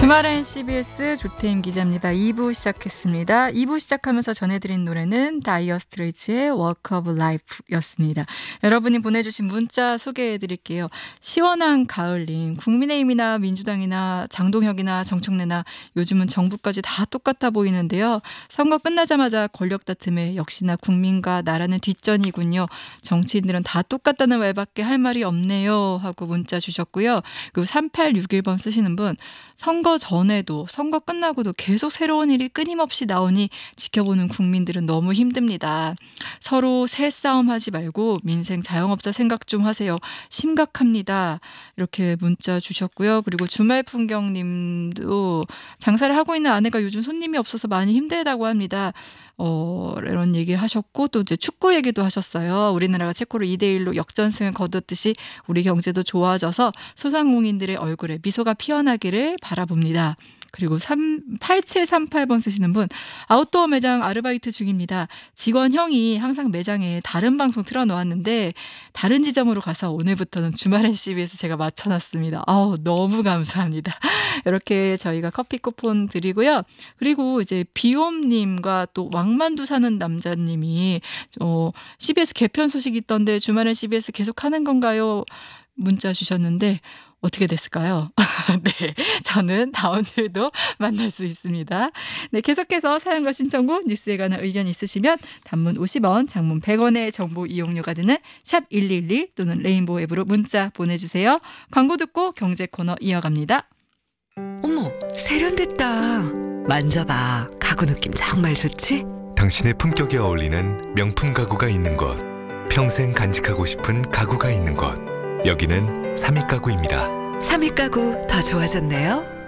주말엔 CBS 조태임 기자입니다. 2부 시작했습니다. 2부 시작하면서 전해드린 노래는 다이어 스트레이츠의 Walk of Life였습니다. 여러분이 보내주신 문자 소개해드릴게요. 시원한 가을님, 국민의힘이나 민주당이나 장동혁이나 정청래나 요즘은 정부까지 다 똑같아 보이는데요. 선거 끝나자마자 권력 다툼에 역시나 국민과 나라는 뒷전이군요. 정치인들은 다 똑같다는 말밖에 할 말이 없네요 하고 문자 주셨고요. 그리고 3861번 쓰시는 분, 선거 전에도 선거 끝나고도 계속 새로운 일이 끊임없이 나오니 지켜보는 국민들은 너무 힘듭니다. 서로 새싸움 하지 말고 민생 자영업자 생각 좀 하세요. 심각합니다. 이렇게 문자 주셨고요. 그리고 주말 풍경님도 장사를 하고 있는 아내가 요즘 손님이 없어서 많이 힘들다고 합니다. 이런 얘기 하셨고 또 이제 축구 얘기도 하셨어요. 우리나라가 체코를 2대1로 역전승을 거뒀듯이 우리 경제도 좋아져서 소상공인들의 얼굴에 미소가 피어나기를 바라봅니다. 그리고 8738번 쓰시는 분, 아웃도어 매장 아르바이트 중입니다. 직원 형이 항상 매장에 다른 방송 틀어놓았는데 다른 지점으로 가서 오늘부터는 주말엔 CBS 제가 맞춰놨습니다. 너무 감사합니다. 이렇게 저희가 커피 쿠폰 드리고요. 그리고 이제 비옴님과 또 왕만두 사는 남자님이 CBS 개편 소식이 있던데 주말엔 CBS 계속 하는 건가요? 문자 주셨는데 어떻게 됐을까요? 네, 저는 다음 주에도 만날 수 있습니다. 네, 계속해서 사연과 신청곡, 뉴스에 관한 의견 있으시면 단문 50원, 장문 100원의 정보 이용료가 드는 샵 112 또는 레인보우 앱으로 문자 보내주세요. 광고 듣고 경제 코너 이어갑니다. 어머, 세련됐다. 만져봐. 가구 느낌 정말 좋지? 당신의 품격에 어울리는 명품 가구가 있는 곳, 평생 간직하고 싶은 가구가 있는 곳, 여기는 삼익가구입니다. 삼익 가구 더 좋아졌네요.